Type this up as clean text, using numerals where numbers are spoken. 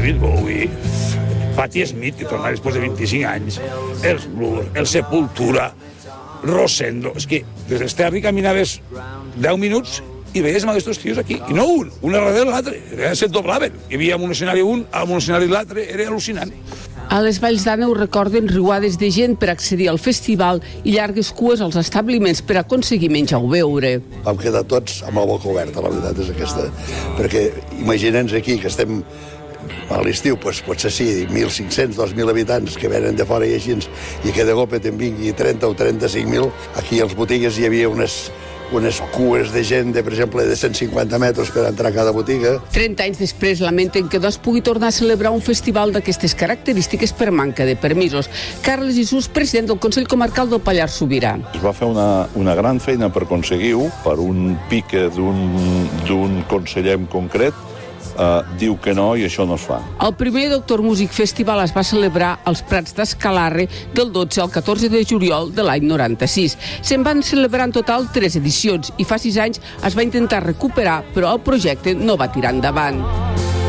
David Bowie, Patti Smith, que torna després de 25 anys, els Blur, el Sepultura, Rosendo. És que des d'Esterri caminaves 10 minuts i veies aquests tios aquí. I no un darrere l'altre. Se't doblaven. Hi havia un escenari amb un escenari l'altre. Era al·lucinant. A les Valls d'Àneu recorden riuades de gent per accedir al festival i llargues cues als establiments per aconseguir menjar o beure. Vam quedar tots amb la boca oberta, la veritat és aquesta. Perquè imagina'ns aquí que estem a l'estiu, doncs, potser sí, 1.500, 2.000 habitants que venen de fora i així, i que de cop te'n vingui 30 o 35.000. Aquí a les botigues hi havia unes cues de gent, per exemple, de 150 metres per entrar a cada botiga. 30 anys després lamenten que no es pugui tornar a celebrar un festival d'aquestes característiques per manca de permisos. Carles Jesús, president del Consell Comarcal del Pallars Sobirà. Es va fer una gran feina per aconseguir-ho, per un pique d'un conseller en concret, diu que no i això no es fa. El primer Doctor Music Festival es va celebrar als Prats d'Escalarre del 12 al 14 de juliol de l'any 96. Se'n van celebrar en total 3 edicions i fa 6 anys es va intentar recuperar, però el projecte no va tirar endavant.